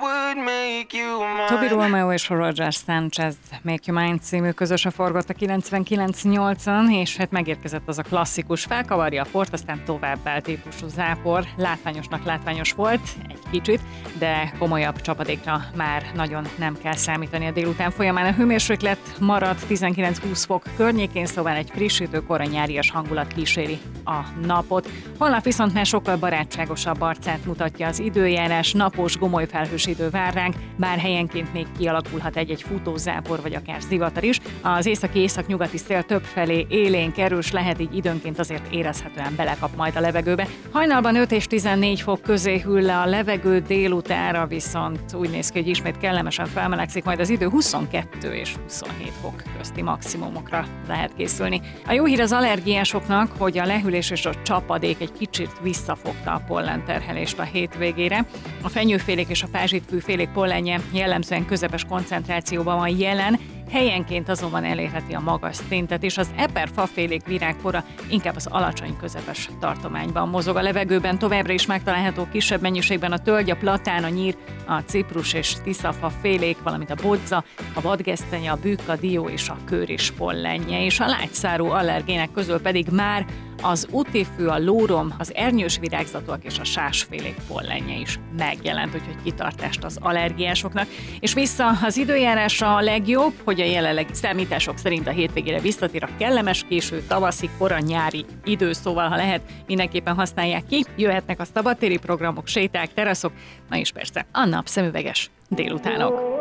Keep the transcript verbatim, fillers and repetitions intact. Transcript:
Toby Romeo és Roger Sanchez Make You Mine című közösen forgott a kilencvenkilenc nyolcon, és hát megérkezett az a klasszikus, felkavarja a port, aztán tovább típusú zápor. Látványosnak látványos volt, egy kicsit, de komolyabb csapadékra már nagyon nem kell számítani a délután folyamán. A hőmérséklet marad tizenkilenc-húsz fok környékén, szóval egy frissítő kora nyárias hangulat kíséri a napot. Holnap viszont már sokkal barátságosabb arcát mutatja az időjárás, napos, gomoly felhős idő vár ránk, bár helyenként még kialakulhat egy-egy futózápor vagy akár zivatar is. Az északi északnyugati szél többfelé élénk, erős lehet, így időnként azért érezhetően belekap majd a levegőbe. Hajnalban öt és tizennégy fok közé hűl le a levegő, délutára viszont úgy néz ki, hogy ismét kellemesen felmelegszik majd az idő, huszonkettő és huszonhét fok közti maximumokra lehet készülni. A jó hír az allergiásoknak, hogy a lehűlés és a csapadék egy kicsit visszafogta a pollenterhelést a hétvégére. A fenyőfélék és a pázsitfűfélék pollenje jellemzően közepes koncentrációban van jelen, helyenként azonban elérheti a magas szintet, és az eperfafélék virágkora inkább az alacsony közepes tartományban mozog. A levegőben továbbra is megtalálható kisebb mennyiségben a tölgy, a platán, a nyír, a ciprus és tiszafa félék, valamint a bodza, a vadgesztenye, a bükk, a dió és a kőris pollenje, és a lágyszárú allergének közül pedig már az utifű, a lórom, az ernyős virágzatúak és a sásfélék pollenje is megjelent, úgyhogy kitartást az allergiásoknak. És vissza az időjárásra, a legjobb, hogy a jelenlegi számítások szerint a hétvégére visszatér a kellemes késő tavaszi, kora nyári idő, szóval ha lehet, mindenképpen használják ki. Jöhetnek a szabadtéri programok, séták, teraszok, na és persze a napszemüveges délutánok.